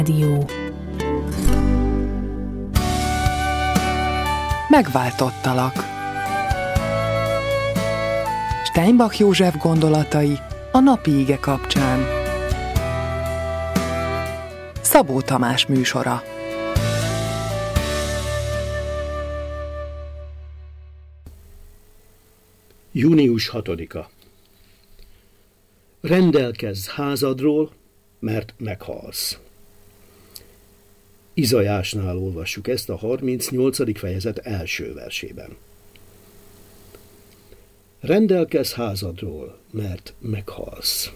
Rádió. Megváltottalak. Steinbach József gondolatai a napi ige kapcsán. Szabó Tamás műsora. Június 6-a. Rendelkezz házadról, mert meghalsz. Izaiásnál olvassuk ezt a 38. fejezet első versében. Rendelkezz házadról, mert meghalsz.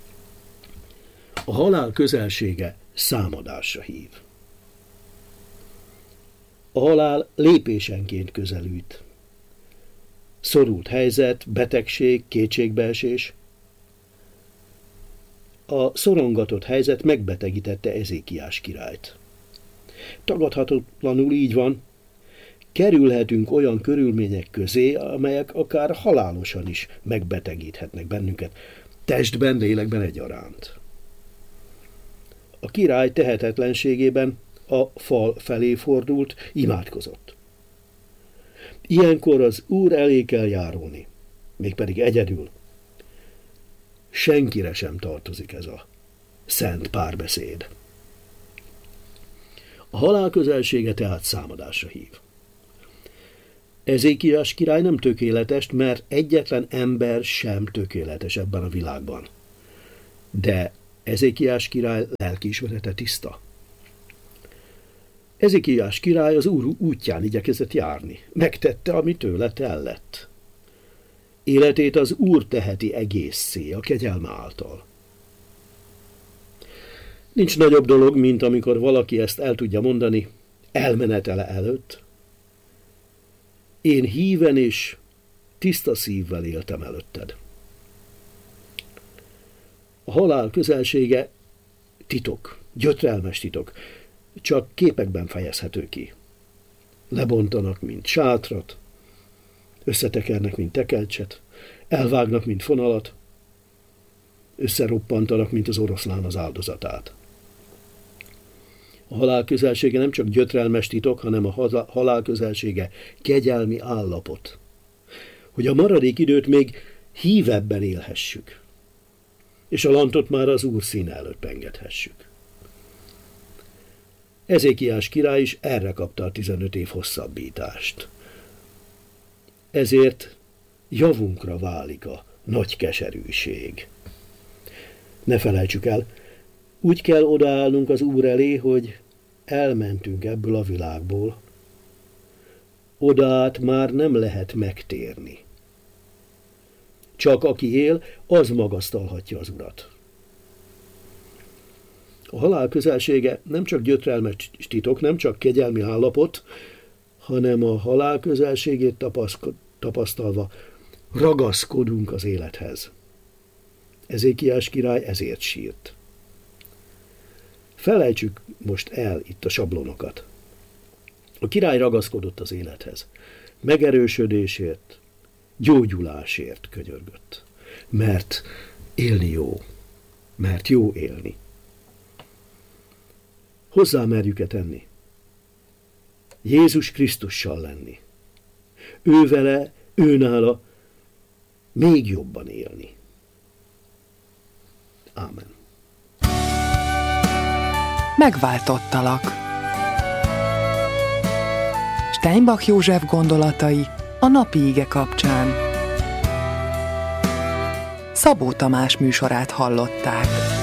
A halál közelsége számadásra hív. A halál lépésenként közelít. Szorult helyzet, betegség, kétségbeesés. A szorongatott helyzet megbetegítette Ezékiás királyt. Tagadhatatlanul így van, kerülhetünk olyan körülmények közé, amelyek akár halálosan is megbetegíthetnek bennünket, testben, lélekben egyaránt. A király tehetetlenségében a fal felé fordult, imádkozott. Ilyenkor az Úr elé kell járulni, mégpedig egyedül. Senkire sem tartozik ez a szent párbeszéd. A halál közelsége tehát számadásra hív. Ezékiás király nem tökéletes, mert egyetlen ember sem tökéletes ebben a világban. De Ezékiás király lelkiismerete tiszta. Ezékiás király az Úr útján igyekezett járni. Megtette, ami tőle tellett. Életét az Úr teheti egészszé a kegyelme által. Nincs nagyobb dolog, mint amikor valaki ezt el tudja mondani elmenetele előtt. Én híven és tiszta szívvel éltem előtted. A halál közelsége titok, gyötrelmes titok, csak képekben fejezhető ki. Lebontanak, mint sátrat, összetekernek, mint tekercset, elvágnak, mint fonalat, összeroppantanak, mint az oroszlán az áldozatát. A halál közelsége nem csak gyötrelmes titok, hanem a halál közelsége kegyelmi állapot. Hogy a maradék időt még hívebben élhessük, és a lantot már az Úr színe előtt engedhessük. Ezékiás király is erre kapta a 15 év hosszabbítást. Ezért javunkra válik a nagy keserűség. Ne felejtsük el, úgy kell odaállnunk az Úr elé, hogy elmentünk ebből a világból. Odaát már nem lehet megtérni. Csak aki él, az magasztalhatja az Urat. A halál közelsége nem csak gyötrelmes titok, nem csak kegyelmi állapot, hanem a halál közelségét tapasztalva ragaszkodunk az élethez. Ezékiás király ezért sírt. Felejtsük most el itt a sablonokat. A király ragaszkodott az élethez. Megerősödésért, gyógyulásért könyörgött. Mert élni jó. Mert jó élni. Hozzá merjük-e tenni? Jézus Krisztussal lenni. Ő vele, ő nála még jobban élni. Ámen. Megváltottalak. Steinbach József gondolatai a napi ige kapcsán. Szabó Tamás műsorát hallották.